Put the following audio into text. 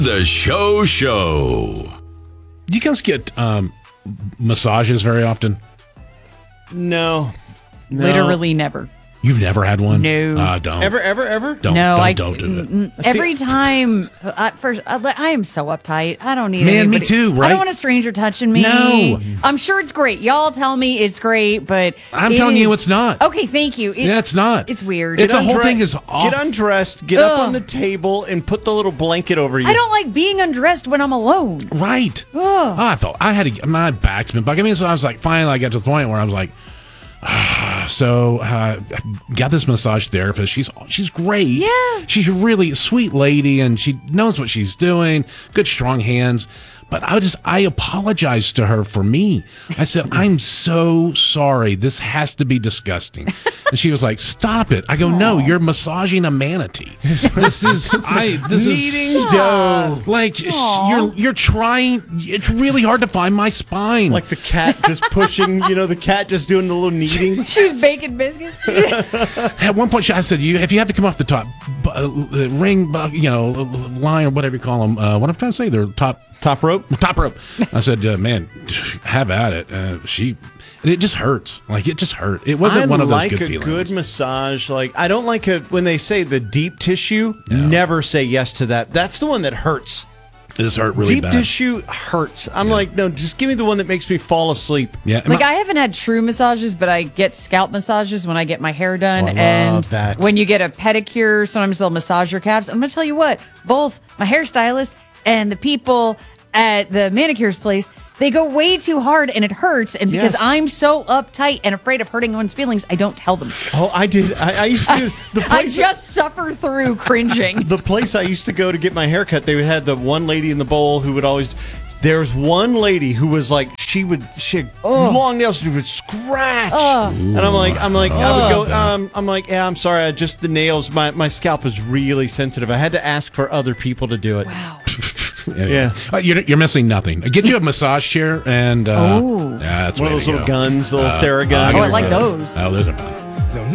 The Show. Do you guys get massages very often? No. Literally never. You've never had one? No. Don't. Ever? Don't do it. Every time, first, I am so uptight. I don't need Man, me anybody. too, right? I don't want a stranger touching me. No. I'm sure it's great. Y'all tell me it's great, but I'm telling you it's not. Okay, thank you. Yeah, it's not. It's weird. It's a whole thing is off. Get undressed, get up on the table, and put the little blanket over you. I don't like being undressed when I'm alone. Right. Oh, I had my back's been bugging me, so I was like, finally I got to the point where I was like, got this massage therapist. She's great. Yeah. She's a really sweet lady, and she knows what she's doing. Good, strong hands. But I apologized to her for me. I said, I'm so sorry. This has to be disgusting. And she was like, stop it. I go, no, you're massaging a manatee. This is Kneading dough. Like you're trying. It's really hard to find my spine. Like the cat just pushing, the cat just doing the little kneading. She was baking biscuits. At one point, I said, if you have to come off the top ring, line or whatever you call them, what I'm trying to say, they're Top rope? Top rope. I said, man, have at it. It just hurts. Like, it just hurt. It wasn't one of those good feelings. I like a good massage. Like, I don't like when they say the deep tissue, never say yes to that. That's the one that hurts. This hurt really bad. Deep tissue hurts. I'm like, no, just give me the one that makes me fall asleep. Yeah. I haven't had true massages, but I get scalp massages when I get my hair done. I love that. When you get a pedicure, sometimes they'll massage your calves. I'm going to tell you what, both my hairstylist and the people at the manicure's place, they go way too hard and it hurts. And because I'm so uptight and afraid of hurting anyone's feelings, I don't tell them. Oh, I did. I used to do the place. I just suffer through cringing. The place I used to go to get my hair cut, they had the one lady in the bowl who would always. There was one lady who was like, she had long nails, she would scratch. And I'm like, I would go, I'm like, yeah, I'm sorry, the nails, my scalp is really sensitive. I had to ask for other people to do it. Wow. Anyway. Yeah. You're missing nothing. Get you a massage chair and that's one of those little guns, little Theragun. I like those. Oh, those are fun.